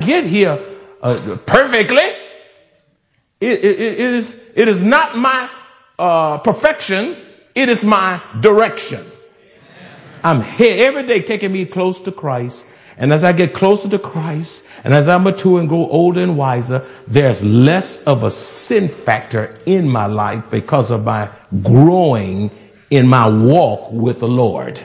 get here perfectly. It is not my perfection. It is my direction. I'm here every day taking me close to Christ. And as I get closer to Christ, and as I mature and grow older and wiser, there's less of a sin factor in my life because of my growing in my walk with the Lord.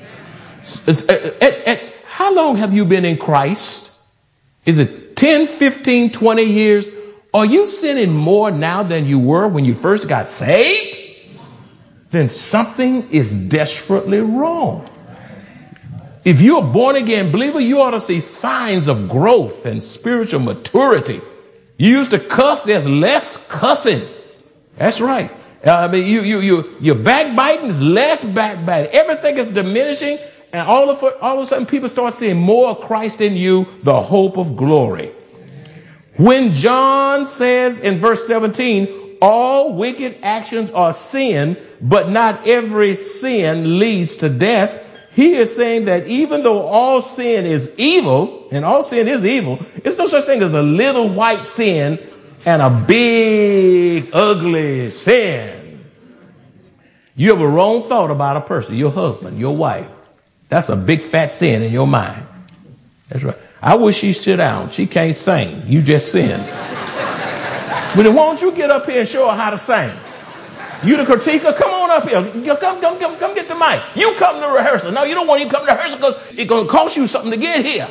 How long have you been in Christ? Is it 10, 15, 20 years? Are you sinning more now than you were when you first got saved? Then something is desperately wrong. If you're a born again believer, you ought to see signs of growth and spiritual maturity. You used to cuss, there's less cussing. That's right. Your backbiting is less backbiting. Everything is diminishing, and all of a sudden people start seeing more of Christ in you, the hope of glory. When John says in verse 17, all wicked actions are sin, but not every sin leads to death. He is saying that even though all sin is evil, and all sin is evil, there's no such thing as a little white sin and a big, ugly sin. You have a wrong thought about a person, your husband, your wife. That's a big fat sin in your mind. That's right. I wish she'd sit down. She can't sing. You just sinned. But then why don't you get up here and show her how to sing? You the critiquer, come on up here. Come get the mic. You come to rehearsal. No, you don't want to come to rehearsal because it's going to cost you something to get here.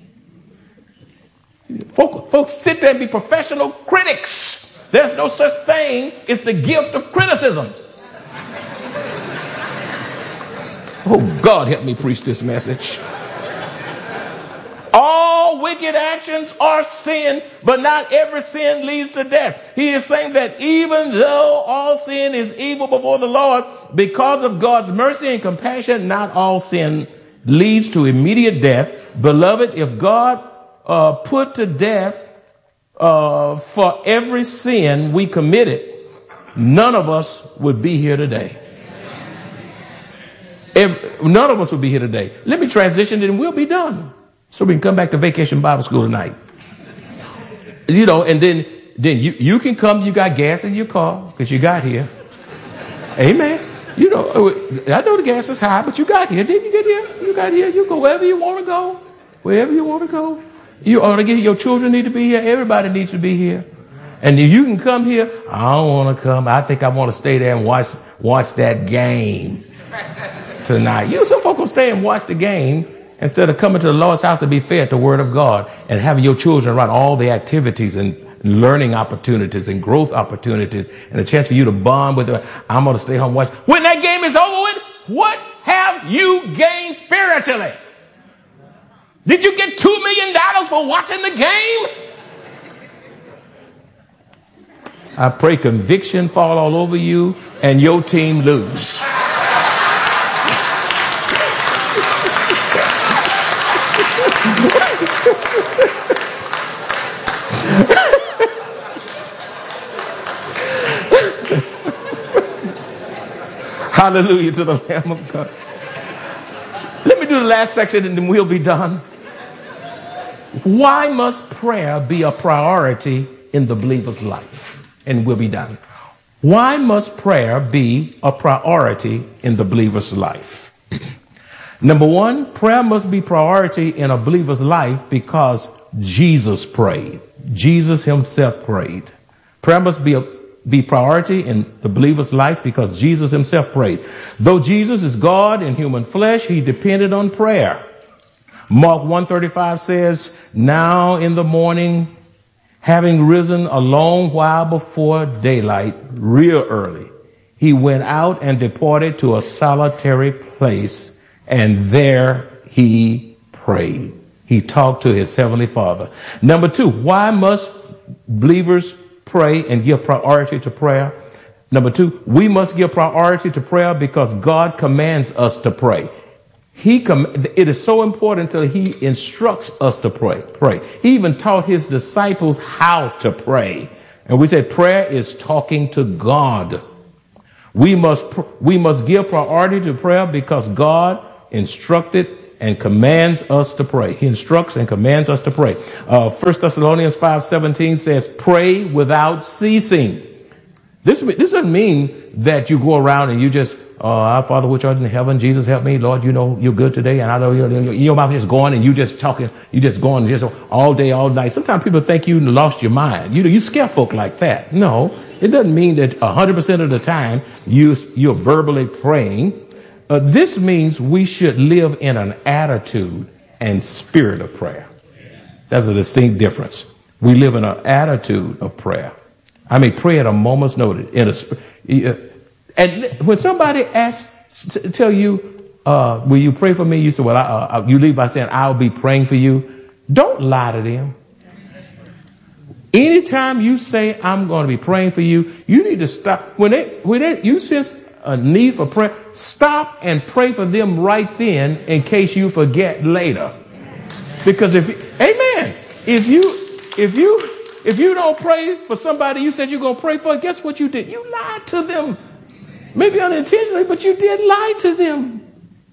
Folks sit there and be professional critics. There's no such thing as the gift of criticism. Oh, God, help me preach this message. All wicked actions are sin, but not every sin leads to death. He is saying that even though all sin is evil before the Lord, because of God's mercy and compassion, not all sin leads to immediate death. Beloved, if God put to death for every sin we committed, none of us would be here today. None of us would be here today. Let me transition and we'll be done. So we can come back to Vacation Bible School tonight. You know, and then you can come, you got gas in your car because you got here. Amen. You know, I know the gas is high, but you got here. Didn't you get here? You got here. You go wherever you want to go. Wherever you want to go. You ought to get your children need to be here. Everybody needs to be here. And if you can come here, I don't want to come. I think I want to stay there and watch that game tonight. You know, some folk will stay and watch the game instead of coming to the Lord's house and be fed the word of God and having your children run all the activities and learning opportunities and growth opportunities and a chance for you to bond with them. I'm going to stay home and watch. When that game is over with, what have you gained spiritually? Did you get $2 million for watching the game? I pray conviction fall all over you and your team lose. Hallelujah to the Lamb of God. Let me do the last section and then we'll be done. Why must prayer be a priority in the believer's life? And we'll be done. Why must prayer be a priority in the believer's life? Number one, prayer must be priority in a believer's life because Jesus prayed. Jesus himself prayed. Prayer must be priority in the believer's life because Jesus himself prayed. Though Jesus is God in human flesh, he depended on prayer. Mark 1:35 says, now in the morning, having risen a long while before daylight, real early, he went out and departed to a solitary place, and there he prayed. He talked to his heavenly Father. Number two, why must believers pray and give priority to prayer? Number two, we must give priority to prayer because God commands us to pray. It is so important until he instructs us to pray. He even taught his disciples how to pray. And we said prayer is talking to God. We must give priority to prayer because God instructed and commands us to pray. He instructs and commands us to pray. 1 Thessalonians 5:17 says, pray without ceasing. This doesn't mean that you go around and you just, our Father which art in heaven, Jesus help me, Lord, you know you're good today, and I know your mouth is going and you just talking, you just going just all day, all night. Sometimes people think you lost your mind. You scare folk like that. No, it doesn't mean that 100% of the time you're verbally praying. This means we should live in an attitude and spirit of prayer. That's a distinct difference. We live in an attitude of prayer. I mean, pray at a moment's notice. And when somebody tell you, will you pray for me? You say, well, you leave by saying, I'll be praying for you. Don't lie to them. Anytime you say, I'm going to be praying for you, you need to stop. When you sense a need for prayer, stop and pray for them right then in case you forget later. Because if you don't pray for somebody you said you're going to pray for, guess what you did? You lied to them. Maybe unintentionally, but you did lie to them.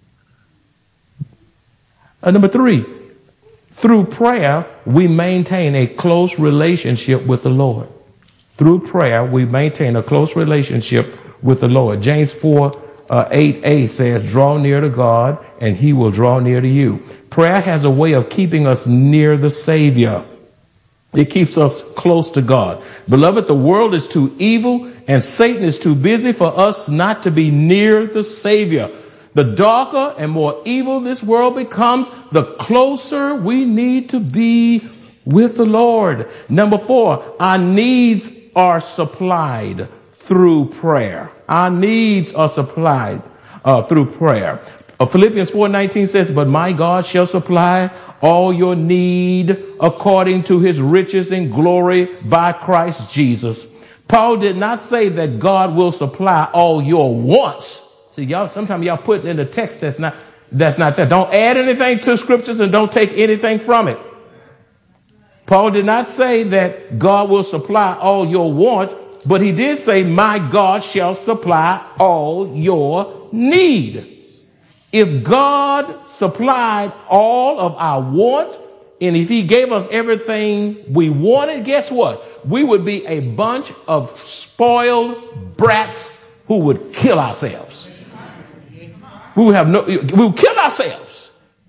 Number 3, through prayer, we maintain a close relationship with the Lord. Through prayer, we maintain a close relationship with the Lord. James 4:8a says, draw near to God and he will draw near to you. Prayer has a way of keeping us near the Savior. It keeps us close to God. Beloved, the world is too evil and Satan is too busy for us not to be near the Savior. The darker and more evil this world becomes, the closer we need to be with the Lord. Number 4, our needs are supplied through prayer. Our needs are supplied through prayer. Philippians 4:19 says, but my God shall supply all your need according to his riches and glory by Christ Jesus. Paul did not say that God will supply all your wants. See, sometimes y'all put in the text that's not there. Don't add anything to scriptures and don't take anything from it. Paul did not say that God will supply all your wants, but he did say, my God shall supply all your need. If God supplied all of our wants, and if he gave us everything we wanted, guess what? We would be a bunch of spoiled brats who would kill ourselves. We would kill ourselves.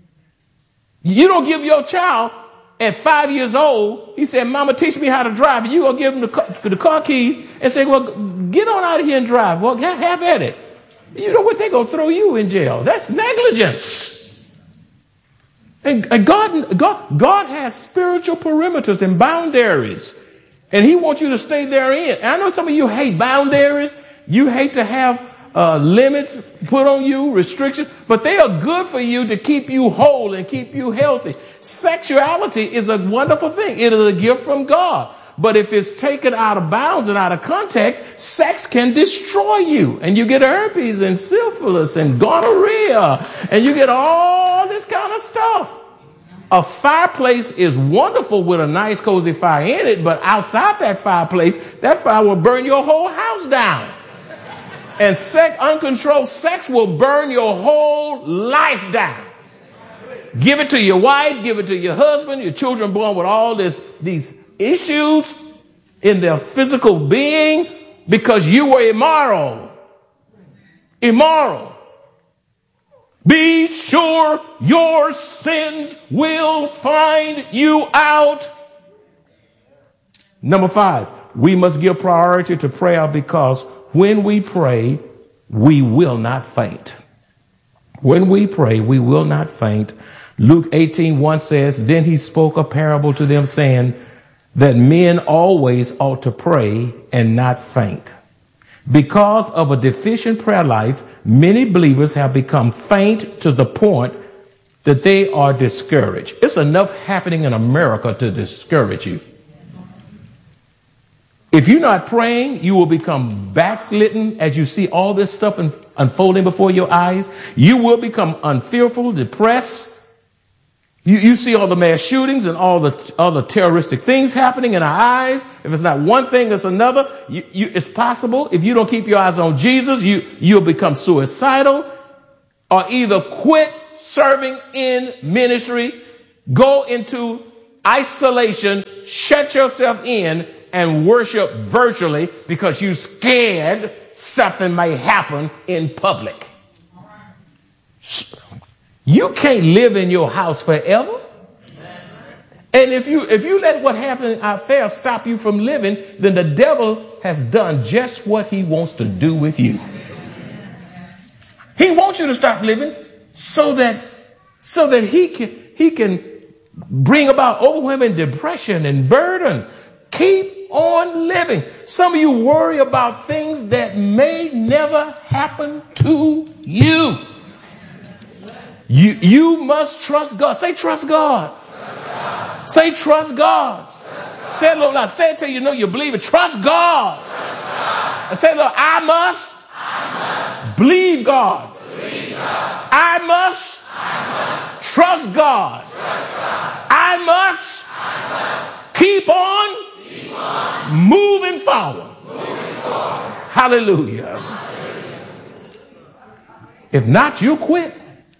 You don't give your child at 5 years old, he said, Mama, teach me how to drive. And you gonna give him the car keys and say, well, get on out of here and drive. Well, have at it. You know what? They're going to throw you in jail. That's negligence. And God has spiritual perimeters and boundaries. And he wants you to stay therein. And I know some of you hate boundaries. You hate to have limits put on you, restrictions. But they are good for you to keep you whole and keep you healthy. Sexuality is a wonderful thing. It is a gift from God. But if it's taken out of bounds and out of context, sex can destroy you. And you get herpes and syphilis and gonorrhea. And you get all this kind of stuff. A fireplace is wonderful with a nice cozy fire in it. But outside that fireplace, that fire will burn your whole house down. And uncontrolled sex will burn your whole life down. Give it to your wife, give it to your husband, your children born with all these issues in their physical being because you were immoral. Immoral. Be sure your sins will find you out. Number 5, we must give priority to prayer because when we pray, we will not faint. When we pray, we will not faint. Luke 18:1 says, then he spoke a parable to them saying, that men always ought to pray and not faint. Because of a deficient prayer life, many believers have become faint to the point that they are discouraged. It's enough happening in America to discourage you. If you're not praying, you will become backslidden as you see all this stuff unfolding before your eyes. You will become unfearful, depressed. You see all the mass shootings and all the other terroristic things happening in our eyes. If it's not one thing, it's another. It's possible. If you don't keep your eyes on Jesus, you'll become suicidal or either quit serving in ministry, go into isolation, shut yourself in, and worship virtually because you're scared something may happen in public. You can't live in your house forever. And if you let what happened out there stop you from living, then the devil has done just what he wants to do with you. He wants you to stop living so that he can bring about overwhelming depression and burden. Keep on living. Some of you worry about things that may never happen to you. You must trust God. Say trust God. Say trust God. Say it, Lord. Now say it till you know you believe it. Trust God. And say, Lord, I must believe God. I must trust God. I must keep on moving forward. Hallelujah. If not, you quit.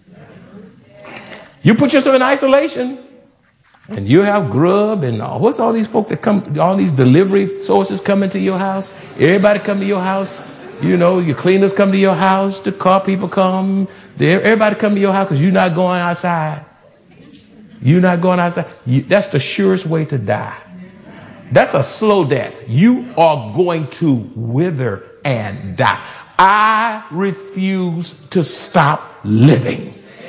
You put yourself in isolation. And you have grub and what's all these folks that come, all these delivery sources coming to your house. Everybody come to your house. You know, your cleaners come to your house. The car people come. Everybody come to your house because you're not going outside. You're not going outside. That's the surest way to die. That's a slow death. You are going to wither and die. I refuse to stop living.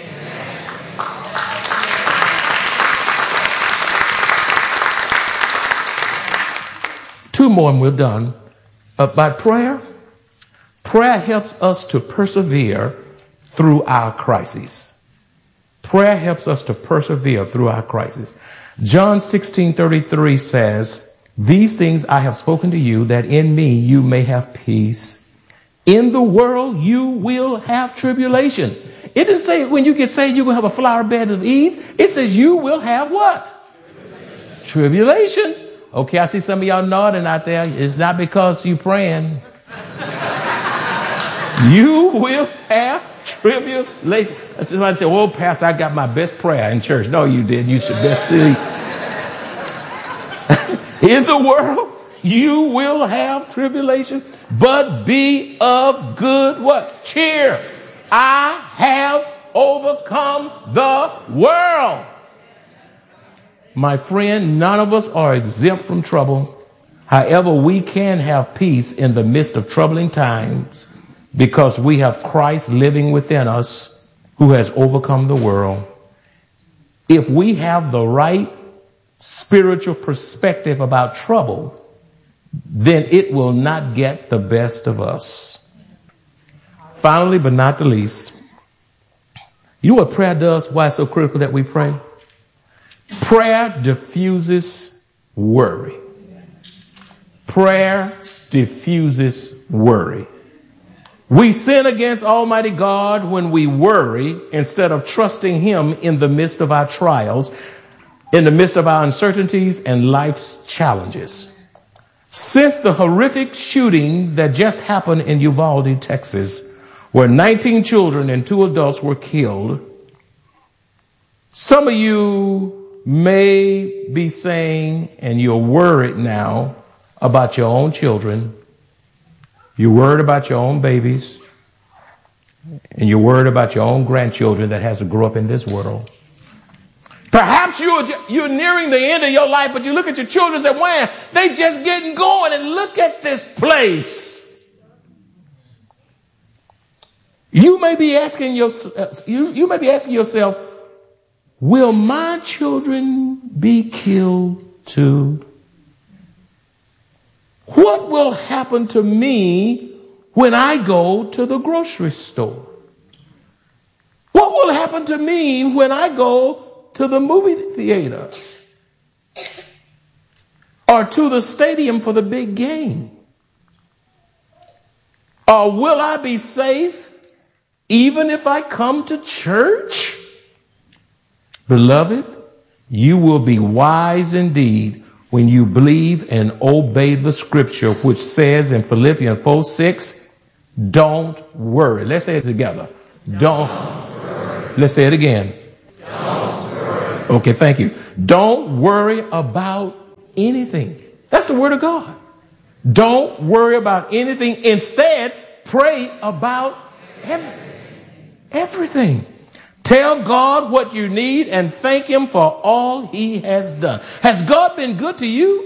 Two more and we're done. By prayer. Prayer helps us to persevere through our crises. Prayer helps us to persevere through our crises. John 16:33 says, these things I have spoken to you, that in me you may have peace. In the world you will have tribulation. It didn't say when you get saved you will have a flower bed of ease. It says you will have what? Tribulations. Okay, I see some of y'all nodding out there. It's not because you praying. You will have tribulation. Somebody said, well, Pastor, I got my best prayer in church. No, you didn't. You should best see. In the world, you will have tribulation, but be of good what? Cheer. I have overcome the world. My friend, none of us are exempt from trouble. However, we can have peace in the midst of troubling times because we have Christ living within us who has overcome the world. If we have the right spiritual perspective about trouble, then it will not get the best of us. Finally, but not the least, you know what prayer does? Why it's so critical that we pray? Prayer diffuses worry. Prayer diffuses worry. We sin against Almighty God when we worry instead of trusting Him in the midst of our trials, in the midst of our uncertainties and life's challenges. Since the horrific shooting that just happened in Uvalde, Texas, where 19 children and 2 adults were killed, some of you may be saying, and you're worried now about your own children, you're worried about your own babies, and you're worried about your own grandchildren that has to grow up in this world. Perhaps you're nearing the end of your life, but you look at your children and say, wow, they just getting going, and look at this place. You may be asking yourself, will my children be killed too? What will happen to me when I go to the grocery store? What will happen to me when I go to the movie theater or to the stadium for the big game? Or will I be safe even if I come to church? Beloved, you will be wise indeed when you believe and obey the scripture, which says in Philippians 4:6, don't worry. Let's say it together. Don't worry. Let's say it again. Okay, thank you. Don't worry about anything. That's the word of God. Don't worry about anything. Instead, pray about everything. Tell God what you need and thank him for all he has done. Has God been good to you?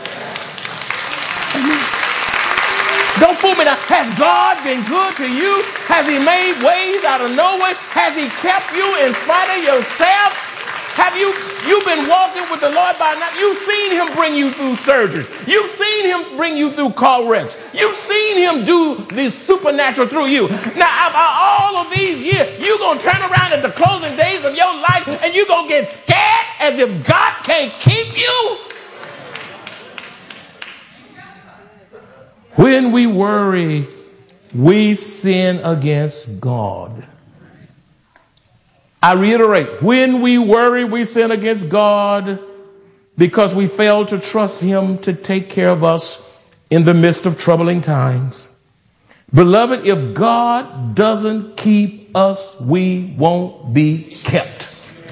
Don't fool me now. Has God been good to you? Has he made ways out of no way? Has he kept you in spite of yourself? Have you've been walking with the Lord by now? You've seen him bring you through surgeries. You've seen him bring you through car wrecks. You've seen him do the supernatural through you. Now, after all of these years, you're going to turn around at the closing days of your life and you're going to get scared as if God can't keep you. When we worry, we sin against God. I reiterate, when we worry, we sin against God because we fail to trust him to take care of us in the midst of troubling times. Beloved, if God doesn't keep us, we won't be kept.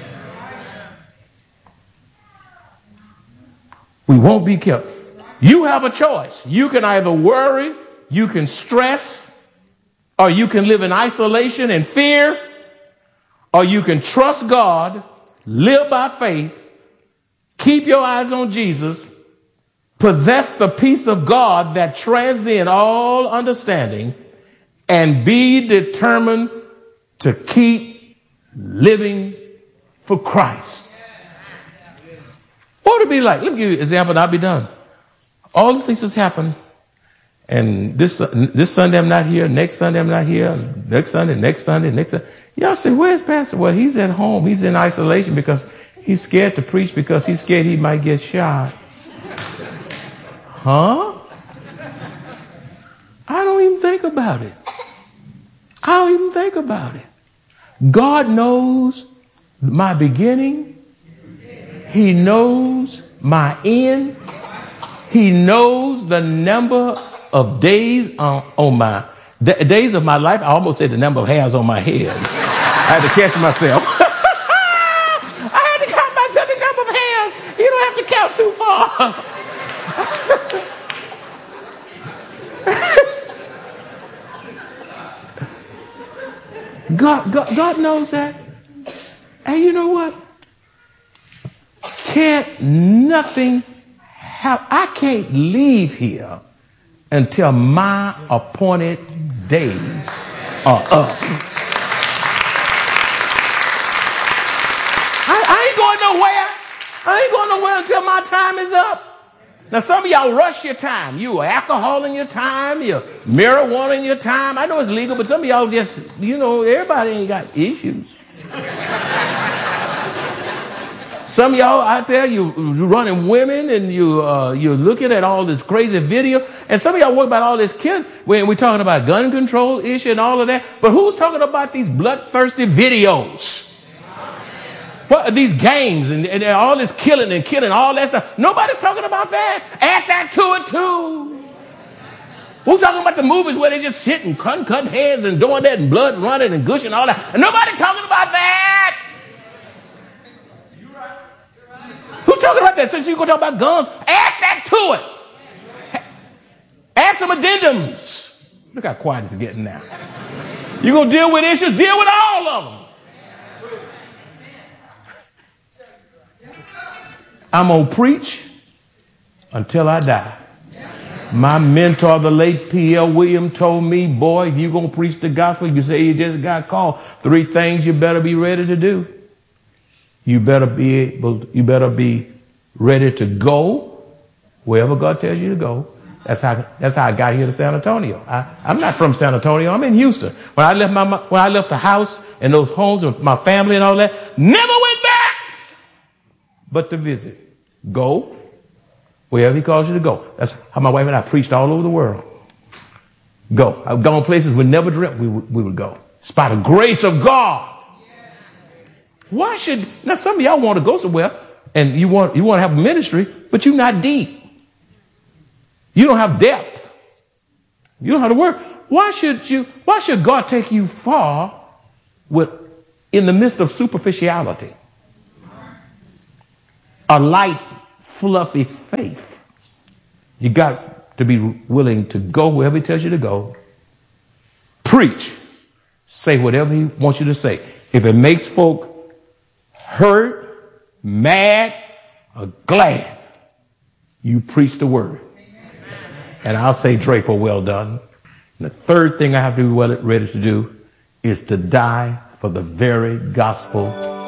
We won't be kept. You have a choice. You can either worry, you can stress, or you can live in isolation and fear, or you can trust God, live by faith, keep your eyes on Jesus, possess the peace of God that transcends all understanding, and be determined to keep living for Christ. What would it be like? Let me give you an example and I'll be done. All the things that's happened, and this Sunday I'm not here, next Sunday I'm not here, next Sunday. Y'all say, where's Pastor? Well, he's at home. He's in isolation because he's scared to preach because he's scared he might get shot. Huh? I don't even think about it. God knows my beginning. He knows my end. He knows the number of days on my days of my life. I almost said the number of hairs on my head. I had to catch myself. I had to count myself the number of hairs. You don't have to count too far. God knows that. And you know what? I can't leave here until my appointed days are up. I ain't going nowhere until my time is up. Now, some of y'all rush your time. You are alcohol in your time. You're marijuana in your time. I know it's legal, but some of y'all just, everybody ain't got issues. Some of y'all out there, you're running women and you're looking at all this crazy video. And some of y'all work about all this killing. We're talking about gun control issue and all of that. But who's talking about these bloodthirsty videos? What are these games and all this killing, all that stuff? Nobody's talking about that. Add that to it too. Who's talking about the movies where they just sit and cutting heads and doing that and blood running and gushing and all that? And nobody's talking about that. Who's talking about that? Since you're going to talk about guns, add that to it. Add some addendums. Look how quiet it's getting now. You're going to deal with issues, deal with all of them. I'm going to preach until I die. My mentor, the late P.L. Williams, told me, boy, if you're going to preach the gospel, you say you just got called. 3 things you better be ready to do. You better be ready to go wherever God tells you to go. That's how I got here to San Antonio. I'm not from San Antonio. I'm in Houston. When I left the house and those homes with my family and all that, never went back but to visit. Go wherever he calls you to go. That's how my wife and I preached all over the world. Go. I've gone places we never dreamt we would go. It's by the grace of God. Now some of y'all want to go somewhere and you want to have a ministry, but you're not deep. You don't have depth. You don't know how to work. Why should God take you far with in the midst of superficiality, a light, fluffy faith. You got to be willing to go wherever he tells you to go, preach, say whatever he wants you to say. If it makes folk hurt, mad, or glad, you preach the word. And I'll say, Draper, well done. And the third thing I have to be ready to do is to die for the very gospel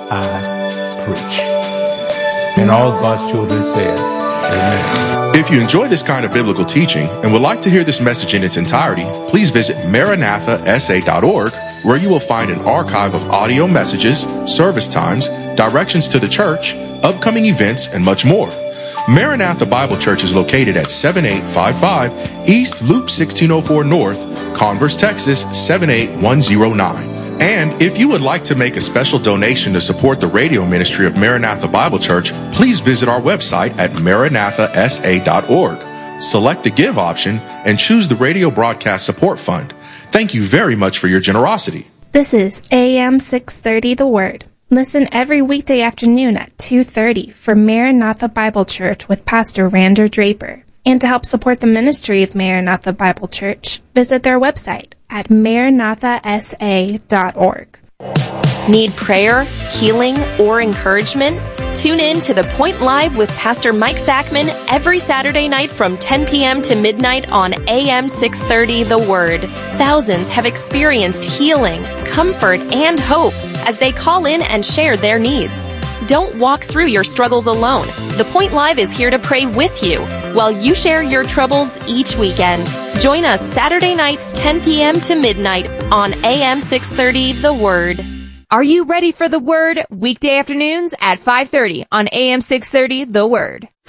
I preach. And all God's children said, amen. If you enjoy this kind of biblical teaching and would like to hear this message in its entirety, please visit MaranathaSA.org, where you will find an archive of audio messages, service times, directions to the church, upcoming events, and much more. Maranatha Bible Church is located at 7855 East Loop 1604 North, Converse, Texas 78109. And if you would like to make a special donation to support the radio ministry of Maranatha Bible Church, please visit our website at MaranathaSA.org. Select the Give option and choose the Radio Broadcast Support Fund. Thank you very much for your generosity. This is AM 630 The Word. Listen every weekday afternoon at 2:30 for Maranatha Bible Church with Pastor Rander Draper. And to help support the ministry of Maranatha Bible Church, visit their website at MaranathaSA.org. Need prayer, healing, or encouragement? Tune in to The Point Live with Pastor Mike Sackman every Saturday night from 10 p.m. to midnight on AM 630 The Word. Thousands have experienced healing, comfort, and hope as they call in and share their needs. Don't walk through your struggles alone. The Point Live is here to pray with you while you share your troubles each weekend. Join us Saturday nights 10 p.m. to midnight on AM 630 The Word. Are you ready for The Word? Weekday afternoons at 5:30 on AM 630 The Word.